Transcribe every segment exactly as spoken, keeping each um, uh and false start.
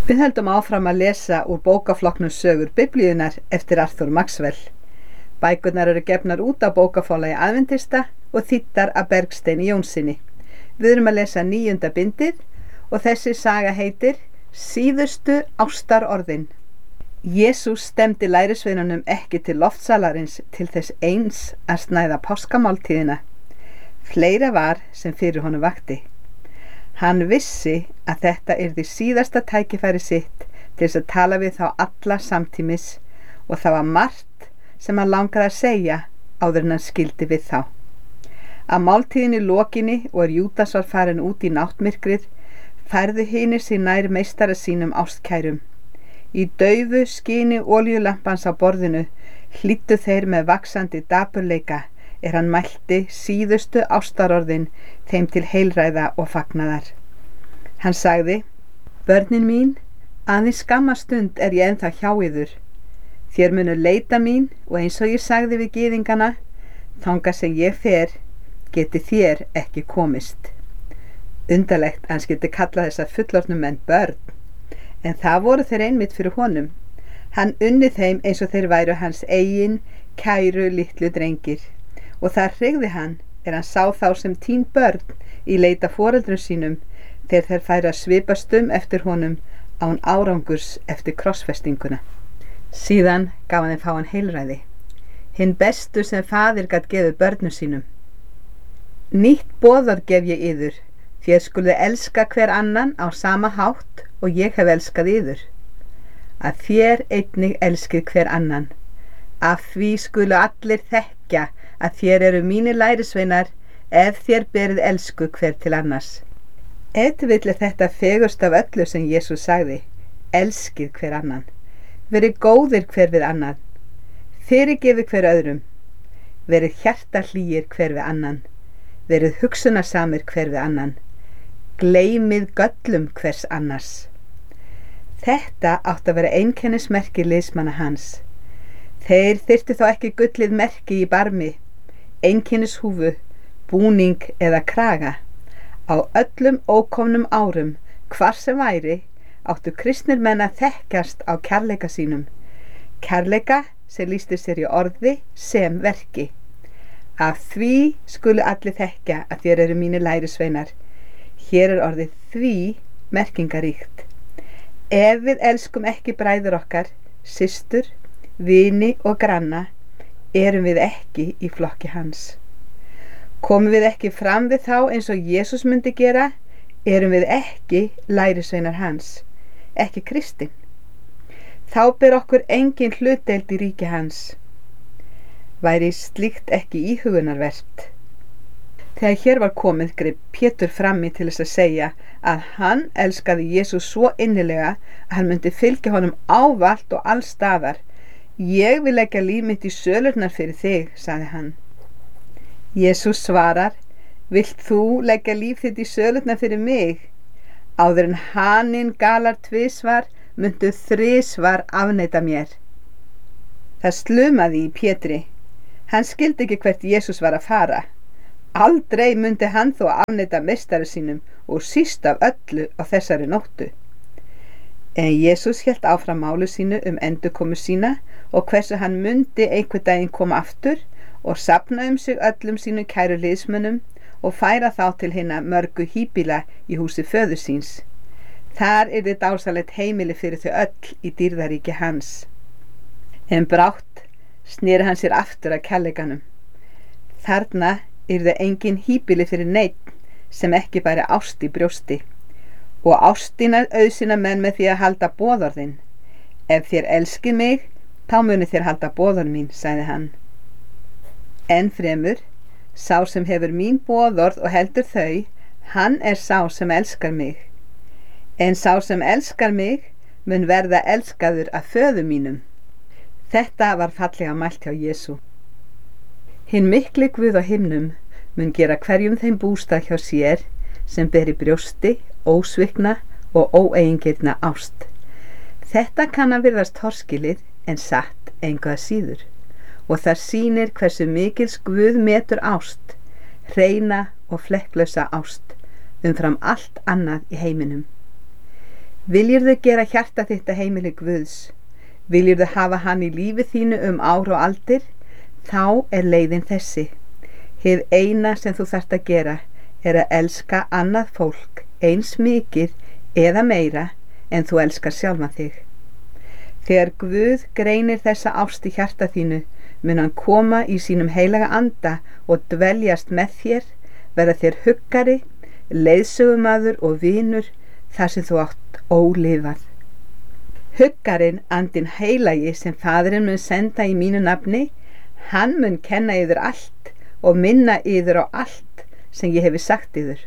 Við höldum áfram að lesa úr bókaflokknum Sögur Biblíunnar eftir Arthur Maxwell. Bækurnar eru gefnar út á bókafélagi Aðventista og þýddar af Bergsteini Jónssyni. Við erum að lesa níunda bindið og þessi saga heitir Síðustu ástarorðin. Jesús stefndi lærisveinunum ekki til loftsalarins til þess eins að snæða páskamáltíðina. Fleira var sem fyrir honum vakti. Hann vissi að þetta yrði síðasta tækifæri sitt til þess að tala við þá alla samtímis og það var margt sem hann langaði að segja áður en hann skildi við þá. Að máltíðinni lokinni og er Júdas var farin út í náttmyrkrið, færðu hinir sig nær meistara sínum ástkærum. Í daufu skini olíulampans á borðinu hlýddu þeir með vaxandi dapurleika er hann mælti síðustu ástarorðin þeim til heilræða og fagnaðar. Hann sagði: Börnin mín, aðeins skamma stund er ég ennþá hjá yður. Þér munu leita mín og eins og ég sagði við gyðingana, þangað sem ég fer, geti þér ekki komist. Undarlegt að hann skyldi kalla þessa fullorðnu menn börn, en það voru þeir einmitt fyrir honum. Hann unni þeim eins og þeir væru hans eigin, kæru litlu drengir. Og það hrygði hann er hann sá þá sem tín börn í leita foreldrum sínum þegar þeir færu að svipast um eftir honum án árangurs eftir krossfestinguna. Síðan gaf hann þeim fáan heilræði, hinn bestu sem faðir gat gefið börnum sínum. Nýtt boðorð gef ég yður, þér skuluð elska hver annan á sama hátt og ég hef elskað yður. Að þér einnig elskið hver annan. Af því skulu allir þekkja að þér eru mínir lærisveinar ef þér berið elsku hver til annars. Ef vill þetta fegurst af öllu sem Jesús sagði, elskið hver annan. Verið góðir hver við annan. Fyrirgefið hver öðrum. Verið hjartahlýir hver við annan. Verið hugsunarsamir hver við annan. Gleymið göllum hvers annars. Þetta átti að vera einkennismerki liðsmanna hans. Þeir þyrftu þó ekki gullið merki í barmi, einkennishúfu, búning eða kraga. Á öllum ókomnum árum, hvar sem væri, áttu kristnir menn að þekkjast á kærleika sínum. Kærleika sem lýsti sér í orði sem verki. Af því skulu allir þekkja að þér eru mínir lærisveinar. Hér er orðið því merkingaríkt. Ef við elskum ekki bræður okkar, systur, vini og granna, erum við ekki í flokki hans. Komum við ekki fram við þá eins og Jesús myndi gera, erum við ekki lærisveinar hans, ekki kristinn. Þá ber okkur engin hlutdeild í ríki hans. Væri slíkt ekki íhugunarvert. Þegar hér var komið greip Pétur frammi til þess að segja að hann elskaði Jesús svo innilega að hann myndi fylgja honum ávallt og allstaðar. Ég vil leggja líf mitt í sölurnar fyrir þig, sagði hann. Jesús svarar: Vilt þú leggja líf þitt í sölurnar fyrir mig? Áður en haninn galar tvisvar, myndu þrisvar afneita mér. Það slumaði í Pétri. Hann skildi ekki hvert Jesús var að fara. Aldrei myndi hann þó afneita meistara sínum og síst af öllu á þessari nóttu. En Jesús hélt áfram málu sínu um endurkomu sína og hversu hann myndi einhver daginn koma aftur og safna um sig öllum sínu kæru liðsmönnum og færa þá til hinna mörgu híbýla í húsi föður síns. Þar yrði dásalegt heimili fyrir þau öll í dýrðaríki hans. En brátt sneri hann sér aftur að kærleikanum. Þarna yrði engin híbýli fyrir neinn sem ekki bæri ást í brjósti. Og ástina auðsina menn með því að halda boðorðin. Ef þér elskið mig, þá muni þér halda boðorð mín, sagði hann. Enn fremur, sá sem hefur mín boðorð og heldur þau, hann er sá sem elskar mig. En sá sem elskar mig mun verða elskaður af föður mínum. Þetta var fallega mælt hjá Jesú. Hinn mikli Guð á himnum mun gera hverjum þeim bústað hjá sér sem beri brjósti, ósvikna og óeigingirna ást. Þetta kann að virðast torskilið en satt engu að síður og það sýnir hversu mikils Guð metur ást, hreina og flekklausa ást umfram allt annað í heiminum. Viljirðu gera hjarta þitt að heimili Guðs? Viljirðu hafa hann í lífi þínu um ár og aldir? Þá er leiðin þessi. Hið eina sem þú þarft að gera er að elska annað fólk eins mikið eða meira en þú elskar sjálfan þig. Þegar Guð greinir þessa ást í hjarta þínu, mun hann koma í sínum heilaga anda og dveljast með þér, verða þér huggari, leiðsögumaður og vinur þar sem þú átt ólifað. Huggarinn, andinn heilagi sem Faðirinn mun senda í mínu nafni, hann mun kenna yður allt og minna yður á allt sem ég hefi sagt yður.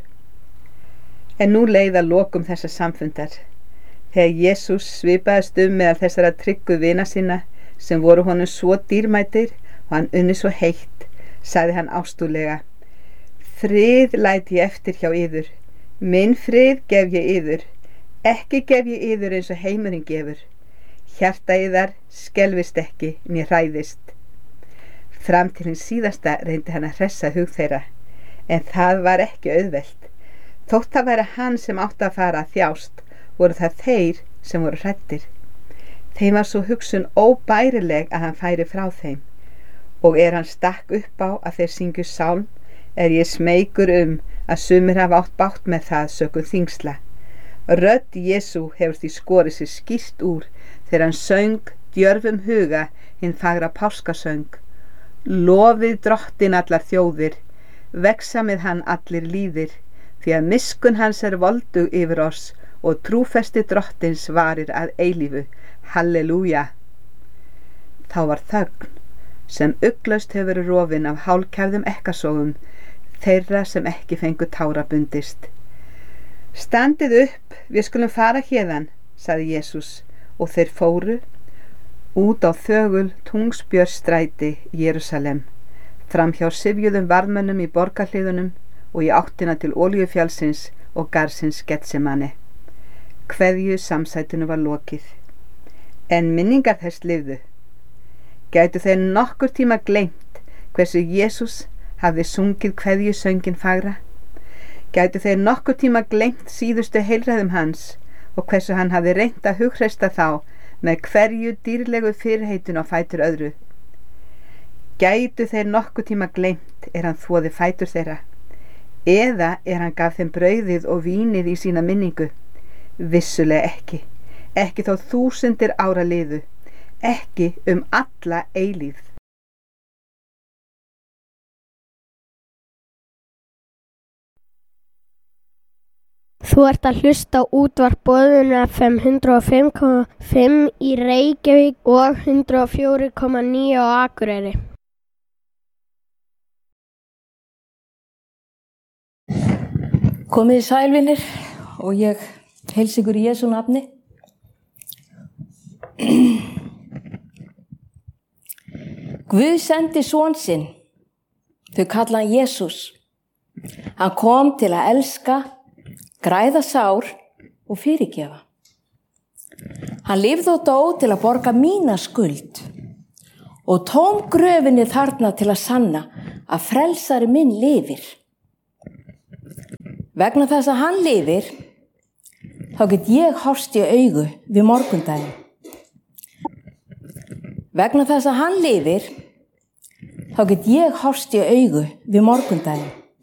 En nú leið að lokum þessa samfundar. Þegar Jesús svipaðist um meðal þessara tryggu vina sinna sem voru honum svo dýrmætir og hann unni svo heitt, sagði hann ástúðlega: Frið læt ég eftir hjá yður, minn frið gef ég yður, ekki gef ég yður eins og heimurinn gefur. Hjarta yðar skelfist ekki né hræðist. Fram til hins síðasta reyndi hann að hressa hug þeirra, en það var ekki auðvelt. Þótt það væri hann sem átti að fara að þjást, voru það þeir sem voru hræddir. Þeim var svo hugsun óbærileg að hann færi frá þeim, og er hann stakk upp á að þeir syngju sálm, er ég smeykur um að sumir hafa átt bátt með það sökum þyngsla. Rödd Jesú hefur því skorið sér skýrt úr þegar hann söng djörfum huga hinn fagra páskasöng: Lofið Drottin allar þjóðir, vexa með hann allir líðir, því að miskun hans er voldug yfir oss og trúfesti Drottins varir að eilífu. Halleluja! Þá var þögn sem ugglaust hefur verið rofin af hálkæfðum ekkasogum þeirra sem ekki fengu tára bundist. Standið upp, við skulum fara héðan, sagði Jesús, og þeir fóru út á þögul Tungsbjörnsstræti Jerúsalem, fram hjá syfjuðum varðmönnum í borgarhliðunum og í áttina til Olíufjallsins og garðsins Getsemane. Kveðju samsætinu var lokið, en minningar þess lifðu. Gætu þeir nokkur tíma gleymt hversu Jesús hafði sungið kveðju söngin fagra? Gætu þeir nokkur tíma gleymt síðustu heilræðum hans og hversu hann hafði reynt að hughreysta þá með hverju dýrlegu fyrirheitun á fætur öðru? Gætu þeir nokkur tíma gleymt er hann þvoði fætur þeirra, eða er hann gaf þeim brauðið og vínið í sína minningu? Vissulega ekki, ekki þó þúsundir ára liðu, ekki um alla eilífð. Þú ert að hlusta á útvarp Boðun F M hundrað og fimm komma fimm í Reykjavík og hundrað og fjögur komma níu á Akureyri. Komið sæl vinir og ég heilsa ykkur í Jesú nafni. Guð sendi son sinn, þau kalla hann Jesús. Hann kom til að elska, græða sár og fyrirgefa. Hann lifði og dó til að borga mína skuld og tóm gröfinni þarna til að sanna að frelsari minn lifir. Vegna þess að hann lifir, þá get ég horfst í augu við morgundaginn. Vegna þess að hann lifir, þá get ég horfst í augu við morgundaginn.